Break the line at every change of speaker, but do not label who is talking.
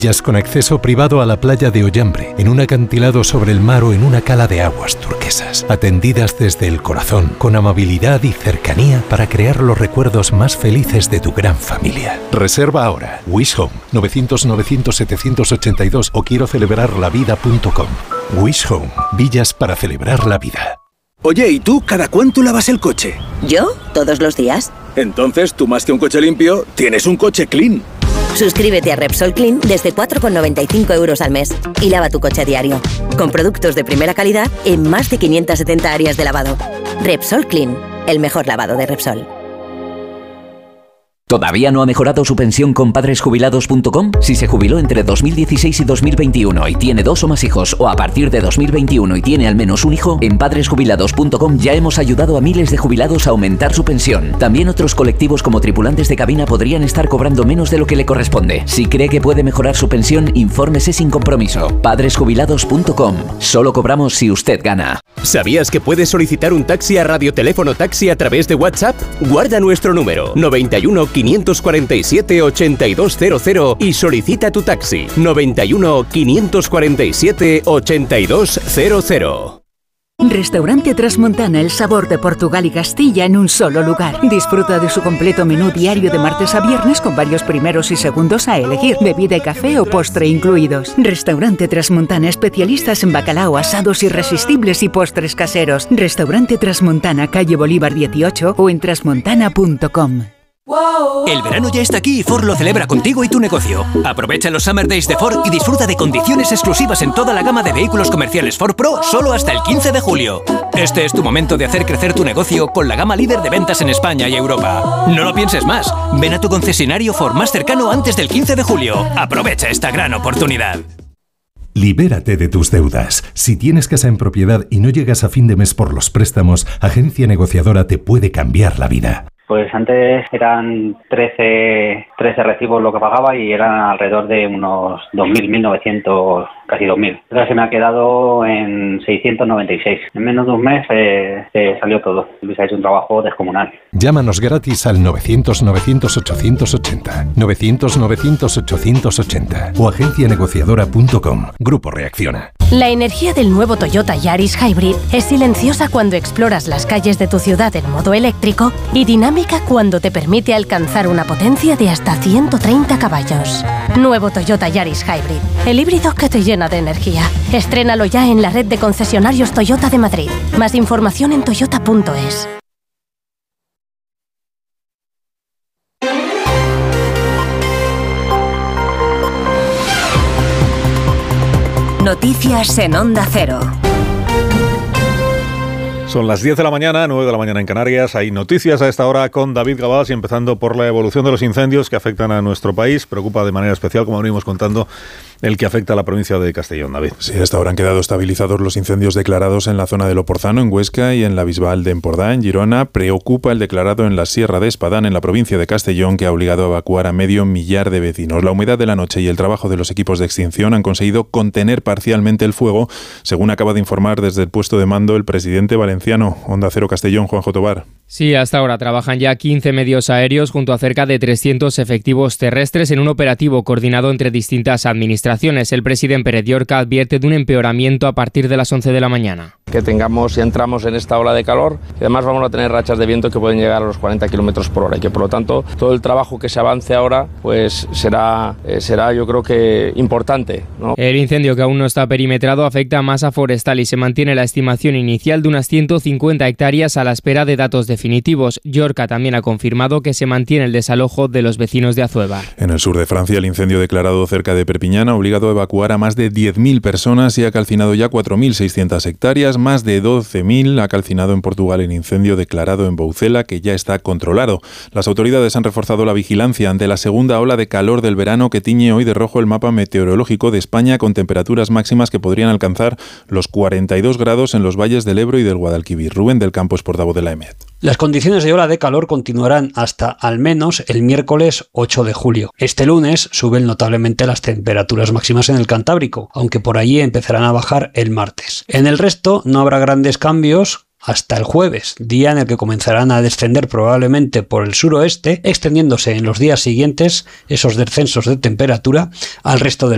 Con acceso privado a la playa de Ollambre, en un acantilado sobre el mar o en una cala de aguas turquesas, atendidas desde el corazón, con amabilidad y cercanía para crear los recuerdos más felices de tu gran familia. Reserva ahora. Wish Home, 900-900-782 o quiero celebrarlavida.com. Wish Home, villas para celebrar la vida.
Oye, ¿y tú cada cuánto lavas el coche?
¿Yo? Todos los días.
Entonces, tú más que un coche limpio, tienes un coche clean.
Suscríbete a Repsol Clean desde 4,95 € al mes y lava tu coche a diario. Con productos de primera calidad en más de 570 áreas de lavado. Repsol Clean, el mejor lavado de Repsol.
¿Todavía no ha mejorado su pensión con padresjubilados.com? Si se jubiló entre 2016 y 2021 y tiene 2 o más hijos, o a partir de 2021 y tiene al menos un hijo, en padresjubilados.com ya hemos ayudado a miles de jubilados a aumentar su pensión. También otros colectivos como tripulantes de cabina podrían estar cobrando menos de lo que le corresponde. Si cree que puede mejorar su pensión, infórmese sin compromiso. Padresjubilados.com. Solo cobramos si usted gana.
¿Sabías que puedes solicitar un taxi a Radioteléfono Taxi a través de WhatsApp? Guarda nuestro número 91 547 8200 y solicita tu taxi 91 547 8200.
Restaurante Trasmontana, el sabor de Portugal y Castilla en un solo lugar. Disfruta de su completo menú diario de martes a viernes con varios primeros y segundos a elegir, bebida y café o postre incluidos. Restaurante Trasmontana, especialistas en bacalao, asados irresistibles y postres caseros. Restaurante Trasmontana, calle Bolívar 18 o en trasmontana.com.
El verano ya está aquí y Ford lo celebra contigo y tu negocio. Aprovecha los Summer Days de Ford y disfruta de condiciones exclusivas en toda la gama de vehículos comerciales Ford Pro solo hasta el 15 de julio. Este es tu momento de hacer crecer tu negocio con la gama líder de ventas en España y Europa. No lo pienses más. Ven a tu concesionario Ford más cercano antes del 15 de julio. Aprovecha esta gran oportunidad.
Libérate de tus deudas. Si tienes casa en propiedad y no llegas a fin de mes por los préstamos, Agencia Negociadora te puede cambiar la vida.
Pues antes eran 13 recibos lo que pagaba y eran alrededor de unos 2.000, 1.900, casi 2.000. Ahora se me ha quedado en 696. En menos de un mes salió todo. Luis ha hecho un trabajo descomunal.
Llámanos gratis al 900-900-880, 900-900-880 o agencianegociadora.com. Grupo Reacciona.
La energía del nuevo Toyota Yaris Hybrid es silenciosa cuando exploras las calles de tu ciudad en modo eléctrico y dinámica cuando te permite alcanzar una potencia de hasta 130 caballos. Nuevo Toyota Yaris Hybrid, el híbrido que te llena de energía. Estrénalo ya en la red de concesionarios Toyota de Madrid. Más información en toyota.es.
Noticias en Onda Cero.
Son las 10 de la mañana, 9 de la mañana en Canarias. Hay noticias a esta hora con David Gabás y empezando por la evolución de los incendios que afectan a nuestro país. Preocupa de manera especial, como venimos contando, el que afecta a la provincia de Castellón, David.
Sí, hasta ahora han quedado estabilizados los incendios declarados en la zona de Loporzano, en Huesca, y en la Bisbal de Empordà, en Girona. Preocupa el declarado en la Sierra de Espadán, en la provincia de Castellón, que ha obligado a evacuar a 500.000 de vecinos. La humedad de la noche y el trabajo de los equipos de extinción han conseguido contener parcialmente el fuego, según acaba de informar desde el puesto de mando el presidente valenciano. Onda Cero Castellón, Juanjo Tobar.
Sí, hasta ahora trabajan ya 15 medios aéreos junto a cerca de 300 efectivos terrestres en un operativo coordinado entre distintas administraciones. El presidente Pérez Llorca advierte de un empeoramiento a partir de las 11 de la mañana.
Que tengamos y entramos en esta ola de calor y además vamos a tener rachas de viento que pueden llegar a los 40 km por hora y que por lo tanto todo el trabajo que se avance ahora pues será yo creo que importante, ¿no?
El incendio, que aún no está perimetrado, afecta a masa forestal y se mantiene la estimación inicial de unas 150 hectáreas a la espera de datos definitivos. Llorca también ha confirmado que se mantiene el desalojo de los vecinos de Azueva.
En el sur de Francia, el incendio declarado cerca de Perpiñán ha obligado a evacuar a más de 10.000 personas y ha calcinado ya 4.600 hectáreas. Más de 12.000 ha calcinado en Portugal el incendio declarado en Boucela, que ya está controlado. Las autoridades han reforzado la vigilancia ante la segunda ola de calor del verano que tiñe hoy de rojo el mapa meteorológico de España, con temperaturas máximas que podrían alcanzar los 42 grados en los valles del Ebro y del Guadalquivir. Rubén del Campo es portavoz de la EMET.
Las condiciones de ola de calor continuarán hasta al menos el miércoles 8 de julio. Este lunes suben notablemente las temperaturas máximas en el Cantábrico, aunque por allí empezarán a bajar el martes. En el resto no habrá grandes cambios hasta el jueves, día en el que comenzarán a descender probablemente por el suroeste, extendiéndose en los días siguientes esos descensos de temperatura al resto del